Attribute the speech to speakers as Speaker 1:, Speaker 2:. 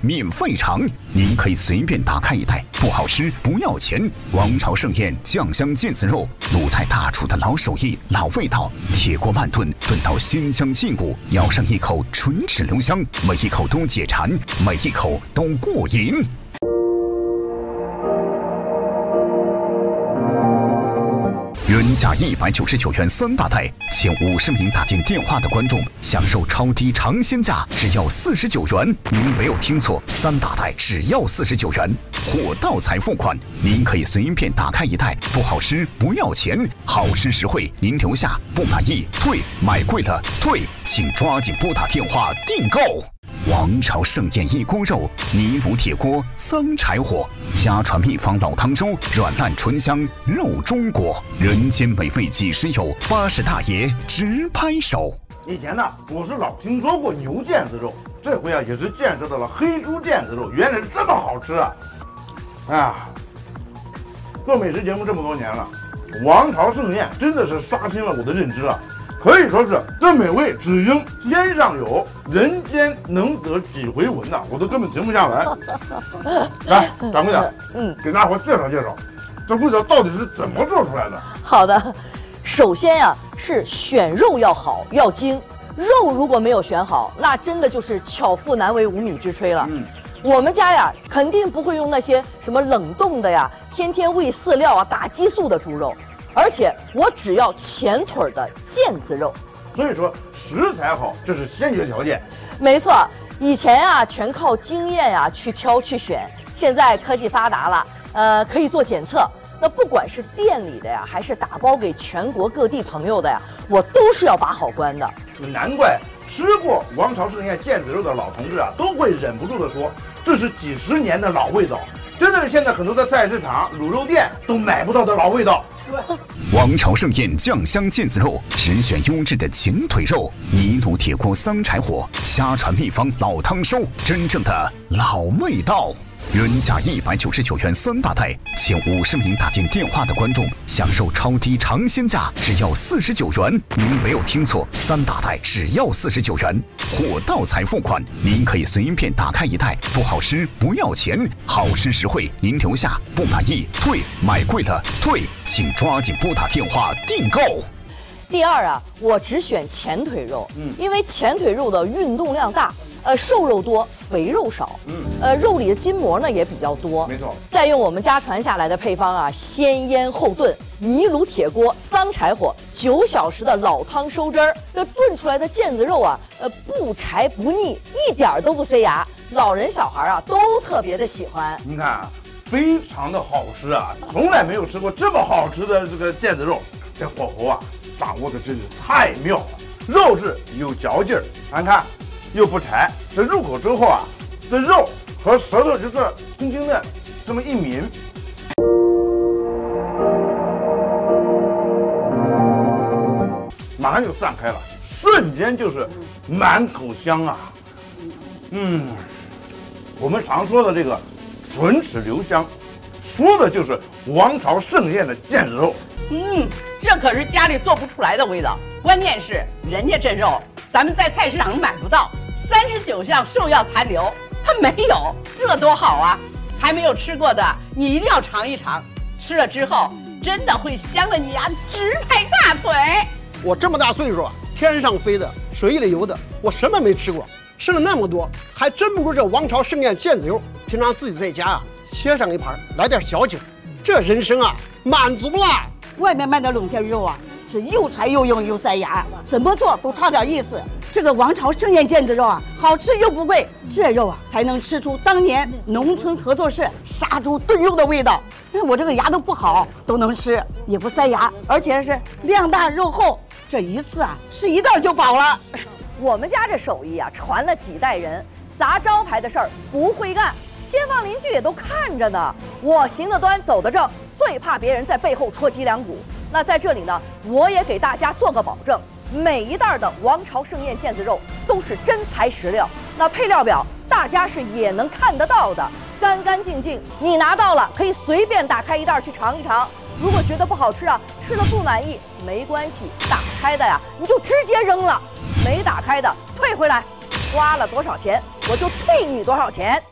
Speaker 1: 免费尝，您可以随便打开一袋，不好吃不要钱。王朝盛宴酱香腱子肉，鲁菜大厨的老手艺、老味道，铁锅慢炖，炖到鲜香劲骨，咬上一口唇齿留香，每一口都解馋，每一口都过瘾。原价199元3大袋，前50名打进电话的观众享受超低尝鲜价，只要49元。您没有听错，3大袋只要49元，货到才付款。您可以随便打开一袋，不好吃不要钱，好吃实惠。您留下，不满意退，买贵了退，请抓紧拨打电话订购。王朝盛宴一锅肉，泥炉铁锅桑柴火，家传秘方老汤粥，软烂醇香肉中国，人间美味几时有？80大爷直拍手。
Speaker 2: 以前呢，我是老听说过牛腱子肉，这回啊也是见识到了黑猪腱子肉，原来是这么好吃啊！哎呀，做美食节目这么多年了，王朝盛宴真的是刷新了我的认知啊！可以说是这美味只应天上有，人间能得几回闻呐，我都根本停不下来。来，掌柜的，给大伙介绍介绍，这味道到底是怎么做出来的？
Speaker 3: 好的，首先呀，是选肉要好要精，肉如果没有选好，那真的就是巧妇难为无米之炊了。我们家呀，肯定不会用那些什么冷冻的呀，天天喂饲料啊、打激素的猪肉。而且我只要前腿的腱子肉，
Speaker 2: 所以说食材好，这是先决条件。
Speaker 3: 没错，以前啊全靠经验呀去挑去选，现在科技发达了，可以做检测。那不管是店里的呀，还是打包给全国各地朋友的呀，我都是要把好关的。
Speaker 2: 难怪吃过王朝盛宴腱子肉的老同志啊，都会忍不住的说，这是几十年的老味道，真的是现在很多的菜市场、卤肉店都买不到的老味道。
Speaker 1: 王朝盛宴酱香腱子肉，只选优质的前腿肉，泥炉铁锅桑柴火，家传秘方老汤粥，真正的老味道。原价199元3大袋，前50名打进电话的观众享受超低尝鲜价，只要49元。您没有听错，3大袋只要49元，货到才付款。您可以随便打开一袋，不好吃不要钱，好吃实惠。您留下，不满意退，买贵了退，请抓紧拨打电话订购。
Speaker 3: 第二啊，我只选前腿肉，因为前腿肉的运动量大。瘦肉多，肥肉少。肉里的筋膜呢也比较多。
Speaker 2: 没错。
Speaker 3: 再用我们家传下来的配方啊，先腌后炖，泥炉铁锅桑柴火，9小时的老汤收汁儿，这炖出来的腱子肉啊，不柴不腻，一点都不塞牙，老人小孩啊都特别的喜欢。
Speaker 2: 您看啊，非常的好吃啊，从来没有吃过这么好吃的这个腱子肉，这火候啊掌握的真是太妙了，肉质有嚼劲儿，咱看。又不柴，这入口之后啊，这肉和舌头就是轻轻的这么一抿，马上就散开了，瞬间就是满口香啊。我们常说的这个唇齿留香，说的就是王朝盛宴的腱子肉。
Speaker 4: 这可是家里做不出来的味道，关键是人家这肉咱们在菜市场买不到。39项兽药残留，它没有，这多好啊！还没有吃过的，你一定要尝一尝，吃了之后真的会香的你啊直拍大腿。
Speaker 5: 我这么大岁数啊，天上飞的，水里游的，我什么没吃过，吃了那么多，还真不如这王朝盛宴腱子肉。平常自己在家啊，切上一盘，来点小酒，这人生啊满足了。
Speaker 6: 外面卖的冷腱肉啊，是又柴又硬又塞牙，怎么做都差点意思。这个王朝盛宴腱子肉啊，好吃又不贵，这肉啊才能吃出当年农村合作社杀猪炖肉的味道。我这个牙都不好，都能吃，也不塞牙，而且是量大肉厚，这一次啊吃一袋就饱了。
Speaker 3: 我们家这手艺啊，传了几代人，砸招牌的事儿不会干，街坊邻居也都看着呢。我行得端，走得正，最怕别人在背后戳脊梁骨。那在这里呢，我也给大家做个保证。每一袋的王朝盛宴腱子肉都是真材实料，那配料表大家是也能看得到的，干干净净。你拿到了可以随便打开一袋去尝一尝，如果觉得不好吃啊，吃了不满意没关系，打开的呀你就直接扔了，没打开的退回来，花了多少钱我就退你多少钱。